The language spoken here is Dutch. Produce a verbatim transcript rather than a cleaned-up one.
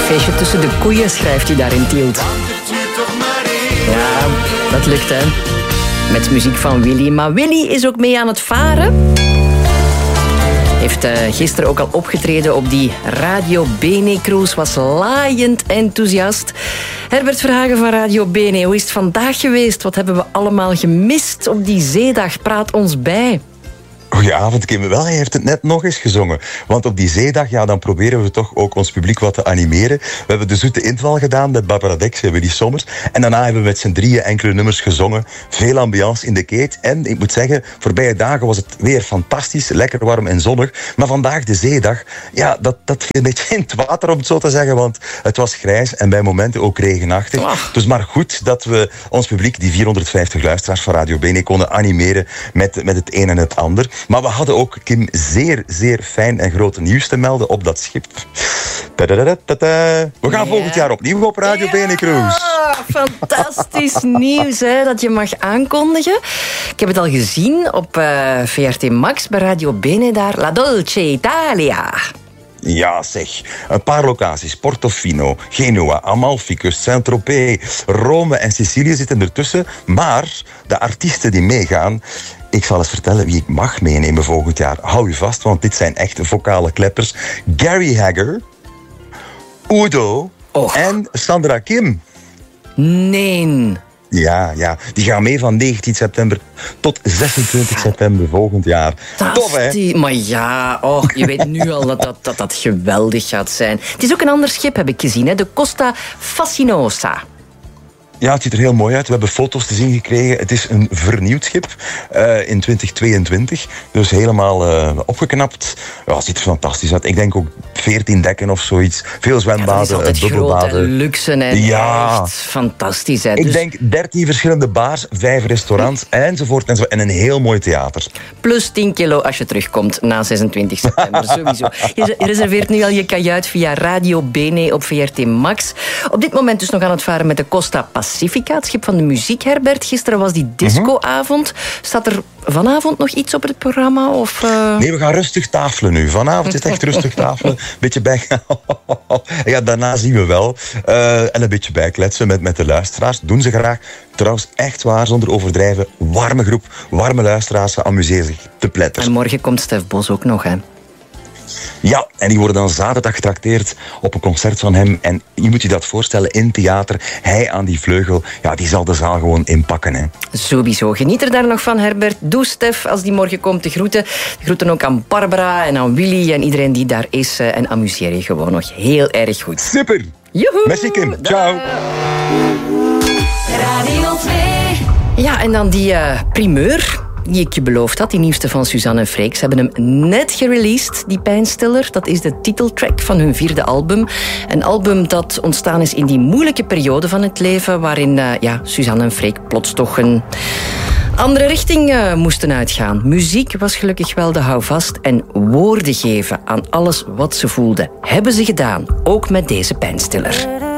feestje tussen de koeien, schrijft hij daar in Tielt. Ja, dat lukt, hè. Met muziek van Willy. Maar Willy is ook mee aan het varen. Heeft uh, gisteren ook al opgetreden op die Radio Bene Cruise. Was laaiend enthousiast. Herbert Verhagen van Radio Bene, hoe is het vandaag geweest? Wat hebben we allemaal gemist op die zeedag? Praat ons bij. Goedenavond, Kim. Wel, hij heeft het net nog eens gezongen. Want op die zeedag, ja, dan proberen we toch ook ons publiek wat te animeren. We hebben de Zoete Inval gedaan met Barbara Dex en Willy Sommers. En daarna hebben we met z'n drieën enkele nummers gezongen. Veel ambiance in de keet. En ik moet zeggen, voorbije dagen was het weer fantastisch. Lekker warm en zonnig. Maar vandaag, de zeedag, ja, dat, dat viel een beetje in het water, om het zo te zeggen. Want het was grijs en bij momenten ook regenachtig. Ach. Dus maar goed dat we ons publiek, die vierhonderdvijftig luisteraars van Radio Bene, konden animeren met, met het een en het ander. Maar we hadden ook, Kim, zeer, zeer fijn en groot nieuws te melden op dat schip. We gaan ja. volgend jaar opnieuw op Radio ja. Bene Cruise. Fantastisch nieuws, hè, dat je mag aankondigen. Ik heb het al gezien op uh, V R T Max bij Radio Bene daar. La Dolce Italia. Ja, zeg. Een paar locaties. Portofino, Genua, Amalficus, Saint-Tropez, Rome en Sicilië zitten ertussen. Maar de artiesten die meegaan... Ik zal eens vertellen wie ik mag meenemen volgend jaar. Hou je vast, want dit zijn echt vocale kleppers. Gary Hagger, Udo oh. en Sandra Kim. Nee. Ja, ja, die gaan mee van negentien september tot zesentwintig september volgend jaar. Tof, hè? Die, maar ja, oh, je weet nu al dat dat, dat dat geweldig gaat zijn. Het is ook een ander schip, heb ik gezien, hè? De Costa Fascinosa. Ja, het ziet er heel mooi uit. We hebben foto's te zien gekregen. Het is een vernieuwd schip uh, in twintig tweeëntwintig. Dus helemaal uh, opgeknapt. Ja, het ziet er fantastisch uit. Ik denk ook veertien dekken of zoiets. Veel zwembaden, ja, dat is bubbelbaden. Groot en luxe en ja. echt fantastisch. Hè. Ik dus... denk dertien verschillende bars, vijf restaurants enzovoort. enzovoort. En een heel mooi theater. Plus tien kilo als je terugkomt na zesentwintig september. Sowieso. Je reserveert nu al je kajuit via Radio Bene op V R T Max. Op dit moment dus nog aan het varen met de Costa Pacifica, het schip van de muziek, Herbert. Gisteren was die discoavond. Staat er vanavond nog iets op het programma? Of, uh... Nee, we gaan rustig tafelen nu. Vanavond is het echt rustig tafelen. Een beetje bij... ja, daarna zien we wel. Uh, en een beetje bijkletsen met, met de luisteraars. Doen ze graag. Trouwens, echt waar, zonder overdrijven. Warme groep, warme luisteraars. Ze amuseren zich te pletter. En morgen komt Stef Bos ook nog, hè? Ja, en die worden dan zaterdag getrakteerd op een concert van hem. En je moet je dat voorstellen, in theater. Hij aan die vleugel, ja, die zal de zaal gewoon inpakken. Hè. Sowieso. Geniet er daar nog van, Herbert. Doe Stef, als die morgen komt, te groeten. De groeten ook aan Barbara en aan Willy en iedereen die daar is. En amuseer je gewoon nog heel erg goed. Super. Joehoe. Merci, Kim. Ciao. Radio twee. Ja, en dan die uh, primeur... die ik je beloofd had, die nieuwste van Suzanne en Freek. Ze hebben hem net gereleased, die Pijnstiller. Dat is de titeltrack van hun vierde album. Een album dat ontstaan is in die moeilijke periode van het leven, waarin uh, ja, Suzanne en Freek plots toch een andere richting uh, moesten uitgaan. Muziek was gelukkig wel de houvast en woorden geven aan alles wat ze voelden. Hebben ze gedaan, ook met deze Pijnstiller.